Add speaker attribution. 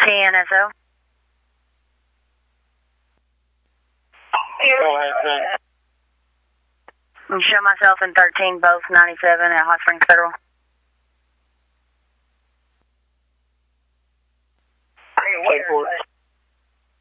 Speaker 1: TNSO.
Speaker 2: Go ahead, sir.
Speaker 1: Show myself in 13, both 97 at Hot Springs Federal.
Speaker 2: Take 4.